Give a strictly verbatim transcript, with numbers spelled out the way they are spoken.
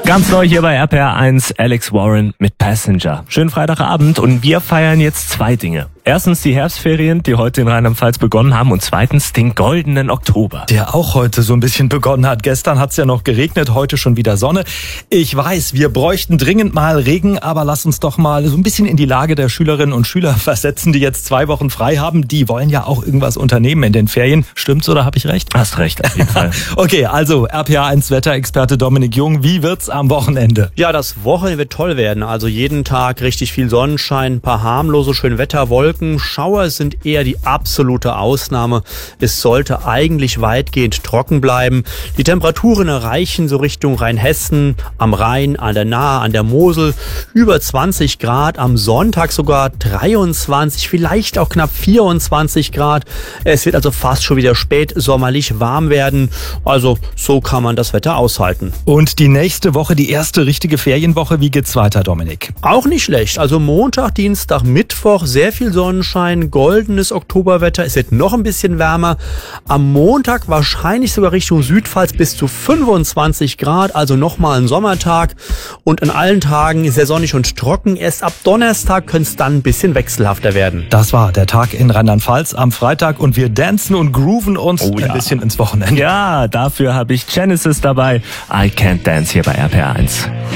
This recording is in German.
Ganz neu hier bei R P R eins, Alex Warren mit Passenger. Schönen Freitagabend und wir feiern jetzt zwei Dinge. Erstens die Herbstferien, die heute in Rheinland-Pfalz begonnen haben, und zweitens den goldenen Oktober. Der auch heute so ein bisschen begonnen hat. Gestern hat es ja noch geregnet, heute schon wieder Sonne. Ich weiß, wir bräuchten dringend mal Regen, aber lass uns doch mal so ein bisschen in die Lage der Schülerinnen und Schüler versetzen, die jetzt zwei Wochen frei haben. Die wollen ja auch irgendwas unternehmen in den Ferien. Stimmt's oder habe ich recht? Hast recht, auf jeden Fall. Okay, also R P R eins Wetterexperte Dominik Jung, wie wird's am Wochenende? Ja, das Wochenende wird toll werden. Also jeden Tag richtig viel Sonnenschein, ein paar harmlose, schöne Wetterwolken. Schauer sind eher die absolute Ausnahme. Es sollte eigentlich weitgehend trocken bleiben. Die Temperaturen erreichen so Richtung Rheinhessen, am Rhein, an der Nahe, an der Mosel über zwanzig Grad. Am Sonntag sogar dreiundzwanzig, vielleicht auch knapp vierundzwanzig Grad. Es wird also fast schon wieder spät sommerlich warm werden. Also so kann man das Wetter aushalten. Und die nächste Woche, die erste richtige Ferienwoche, wie geht's weiter, Dominik? Auch nicht schlecht. Also Montag, Dienstag, Mittwoch, sehr viel Sonnenschein, goldenes Oktoberwetter. Es wird noch ein bisschen wärmer. Am Montag wahrscheinlich sogar Richtung Südpfalz bis zu fünfundzwanzig Grad, also nochmal ein Sommertag. Und an allen Tagen sehr sonnig und trocken. Erst ab Donnerstag könnte es dann ein bisschen wechselhafter werden. Das war der Tag in Rheinland-Pfalz am Freitag und wir dancen und grooven uns Oh ja. ein bisschen ins Wochenende. Ja, dafür habe ich Genesis dabei. I Can't Dance hier bei R P R eins.